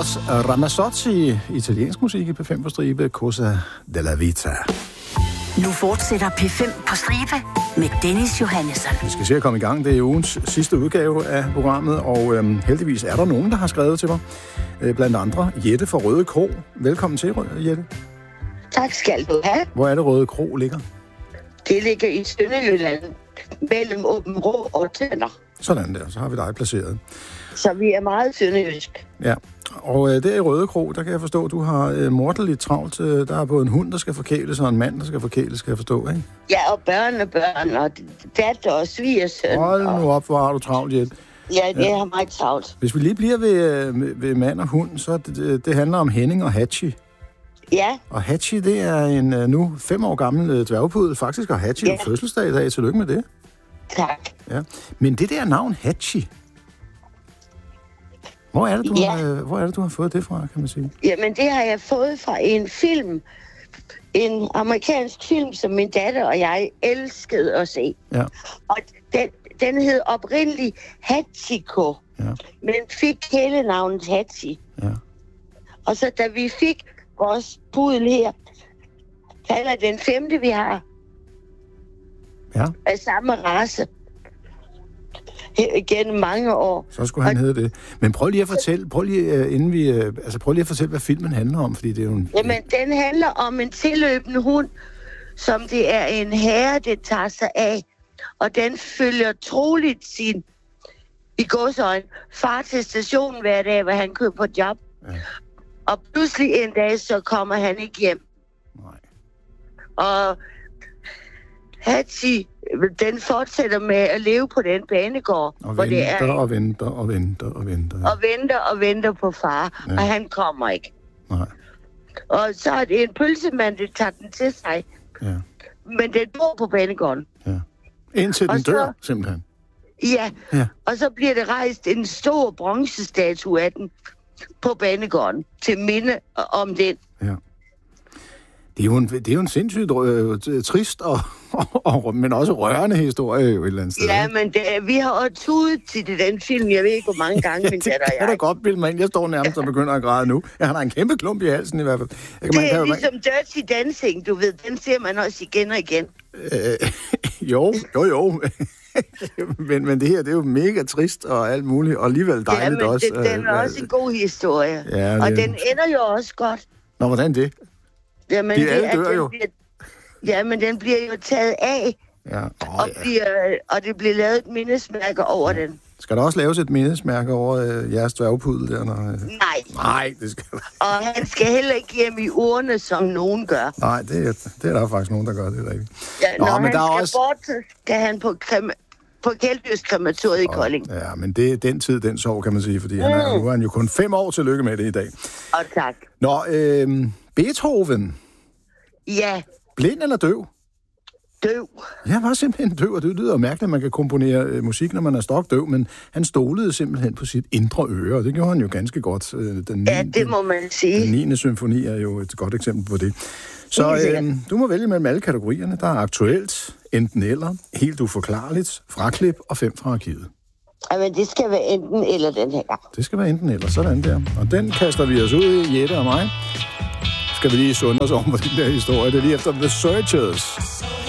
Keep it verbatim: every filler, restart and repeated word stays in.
Eros Ramazzotti, italiensk musik i P fem på stribe, Cosa della Vita. Nu fortsætter P fem på stribe med Dennis Johannesson. Vi skal se at komme i gang. Det er ugens sidste udgave af programmet, og øhm, heldigvis er der nogen, der har skrevet til mig. Øh, blandt andre Jette fra Røde Kro. Velkommen til, Jette. Tak skal du have. Hvor er det Røde Kro ligger? Det ligger i Sønderjylland, mellem Åbenrå og Tønder. Sådan der, så har vi dig placeret. Så vi er meget sønderjysk. Ja, og øh, der i Røde Kro, der kan jeg forstå, at du har øh, morderligt travlt. Øh, der er både en hund, der skal forkæles, og en mand, der skal forkæles, skal jeg forstå, ikke? Ja, og børn og børn, og datter og svigersøn. Hold nu op, hvor har du travlt, Jette. Ja, det ja. er meget travlt. Hvis vi lige bliver ved, ved mand og hund, så det, det handler om Henning og Hachi. Ja. Og Hachi, det er en nu fem år gammel dværgpudel. Faktisk har Hachi ja. fødselsdag i dag. Tillykke med det. Tak. Ja. Men det der navn, Hachi, hvor er, det, du ja. har, hvor er det, du har fået det fra, kan man sige? Jamen, det har jeg fået fra en film. En amerikansk film, som min datter og jeg elskede at se. Ja. Og den, den hed oprindeligt Hachiko, ja. men fik hele navnet Hachi. Ja. Og så da vi fik vores pudel her, kalder den femte, vi har, ja. af samme race, gennem mange år. Så skulle han og, hedde det. Men prøv lige at fortælle, prøv lige, uh, inden vi, uh, altså prøv lige at fortælle, hvad filmen handler om, fordi det er jo en... Jamen, den handler om en tilløbende hund, som det er en herre, det tager sig af, og den følger troligt sin, i gåseøjne, far til stationen hver dag, hvor han kører på job. Ja. Og pludselig en dag, så kommer han ikke hjem. Nej. Og Hachi, den fortsætter med at leve på den banegård. Og hvor venter, det er, og venter, og venter, og venter. Ja. Og venter og venter på far, ja. og han kommer ikke. Nej. Og så er det en pølsemand, der tager den til sig. Ja. Men den bor på banegården. Ja. Indtil den så, dør, simpelthen. Ja. ja, og så bliver det rejst en stor bronzestatue af den på banegården, til minde om den. Ja. Det er jo en, det er jo en sindssygt øh, trist, og, og, og, men også rørende historie jo et eller andet sted. Ja, men det, vi har også tudet til det, den film, jeg ved ikke, hvor mange gange, min datter og jeg. Det kan da godt bilde mig ind. Jeg står nærmest og begynder at græde nu. Jeg har da en kæmpe klump i halsen i hvert fald. Jeg kan, det er man, kan, ligesom man... Dirty Dancing, du ved. Den ser man også igen og igen. Øh, jo, jo, jo. men, men det her, det er jo mega trist og alt muligt, og alligevel dejligt ja, men også. Det, den er også en god historie. Ja, det... Og den ender jo også godt. Nå, hvordan det? Jamen, de alle dør det, jo. Bliver, ja, men den bliver jo taget af, ja. Oh, og, ja. bliver, og det bliver lavet et mindesmærke over ja. den. Skal der også laves et mindesmærke over øh, jeres dværgpudel der? Når, øh... Nej. Nej, det skal Og han skal heller ikke hjem i urne, som nogen gør. Nej, det er, det er der faktisk nogen, der gør det rigtigt. Ja, Nå, når men han der skal er også... bort, så skal han på, krem... på Kælddyrskrematoriet i Kolding. Ja, men det er den tid, den sorg, kan man sige, fordi mm. han er, nu er han jo kun fem år. Tillykke med det i dag. Og tak. Nå, øh, Beethoven. Ja. Blind eller døv? Døv. Ja, han var simpelthen døv, og det lyder mærkeligt, at man kan komponere øh, musik, når man er stokdøv, men han stolede simpelthen på sit indre øre, og det gjorde han jo ganske godt. Øh, den ja, det må man sige. Den niende symfoni er jo et godt eksempel på det. Så øh, du må vælge mellem alle kategorierne. Der er aktuelt, enten eller, helt uforklarligt, fraklip og fem fra arkivet. Jamen, det skal være enten eller den her. Det skal være enten eller, sådan der. Og den kaster vi os ud i, Jette og mig. Skal vi lige sunde os om på den der historie. Det er lige efter The Searchers.